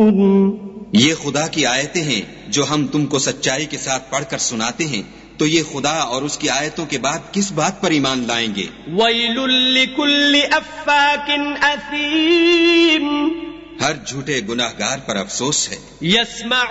ये खुदा की आयतें हैं जो हम तुमको सच्चाई के साथ पढ़कर सुनाते हैं, तो ये खुदा और उसकी आयतों के बाद किस बात पर ईमान लाएंगे। वैलुल लिकुल्लि अफ्फाकिन असीम, हर झूठे गुनाहगार पर अफसोस है। यस्मा